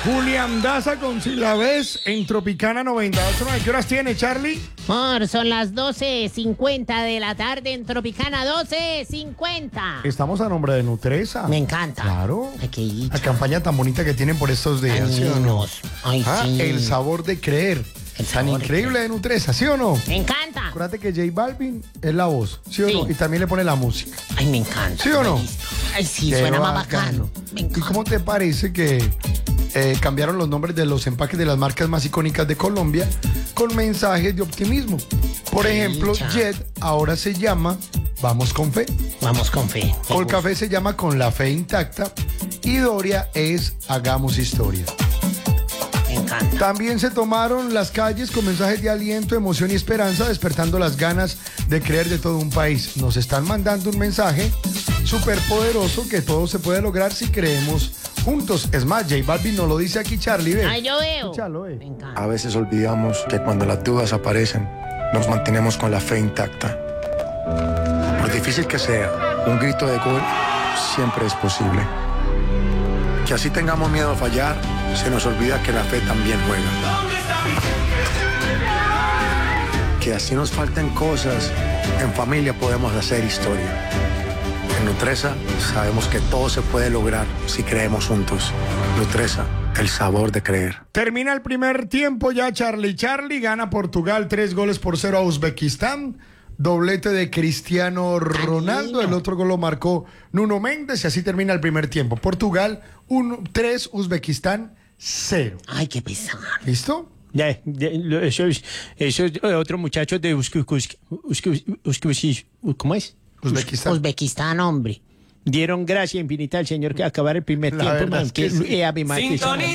Julián Daza con Si la ves en Tropicana 98.9. ¿Qué horas tiene, Charlie? Son las 12:50 de la tarde en Tropicana, 12:50. Estamos a nombre de Nutresa. Me encanta. Claro. Ay, qué dicha. La campaña tan bonita que tienen por estos días, Ay, ¿sí o no? niños. Ay, sí. El sabor de creer. El Tan sabor de increíble de Nutresa, ¿sí o no? Me encanta. Acuérdate que J Balvin es la voz, ¿sí o Sí. no? Y también le pone la música. Ay, me encanta. ¿Sí o no? Ay, sí, Qué suena más bacano. bacano. Me ¿Y encanta. cómo te parece que cambiaron los nombres de los empaques de las marcas más icónicas de Colombia con mensajes de optimismo? Por Qué ejemplo, dicha. Jet ahora se llama Vamos con Fe. Vamos con fe. Colcafé se llama Con la Fe Intacta y Doria es Hagamos Historia. Me encanta. También se tomaron las calles con mensajes de aliento, emoción y esperanza, despertando las ganas de creer de todo un país. Nos están mandando un mensaje súper poderoso que todo se puede lograr si creemos juntos. Es más, J Balvin nos lo dice aquí, Charlie, ve. Ay, yo veo. Escúchalo, Me encanta. A veces olvidamos que cuando las dudas aparecen, nos mantenemos con la fe intacta. Por difícil que sea, un grito de gol siempre es posible. Que así tengamos miedo a fallar, se nos olvida que la fe también juega. Que así nos falten cosas, en familia podemos hacer historia. En Nutresa sabemos que todo se puede lograr si creemos juntos. Nutresa, el sabor de creer. Termina el primer tiempo ya, Charlie. Charlie gana Portugal 3-0 a Uzbekistán. Doblete de Cristiano Ronaldo. El otro gol lo marcó Nuno Méndez y así termina el primer tiempo. Portugal 3, Uzbekistán 0. Ay, qué pesar. ¿Listo? Esos otros muchachos de ¿cómo es? Uzbekistán. Uzbekistán, hombre. Dieron gracia infinita al señor que acabara el primer La tiempo, verdad man, es que sí. a mi madre,